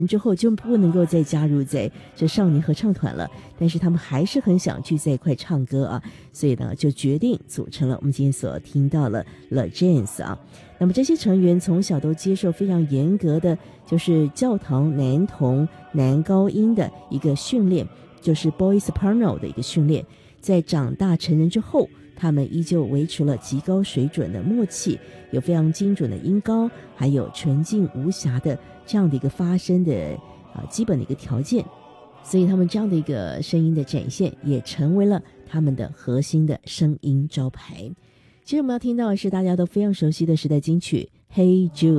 之后就不能够再加入在这少年合唱团了，但是他们还是很想聚在一块唱歌啊，所以呢就决定组成了我们今天所听到了 The Janes 啊。那么这些成员从小都接受非常严格的就是教堂男童男高音的一个训练，就是 Boy Soprano 的一个训练，在长大成人之后，他们依旧维持了极高水准的默契，有非常精准的音高，还有纯净无瑕的这样的一个发声的基本的一个条件，所以他们这样的一个声音的展现也成为了他们的核心的声音招牌。其实我们要听到的是大家都非常熟悉的时代金曲 Hey Jude。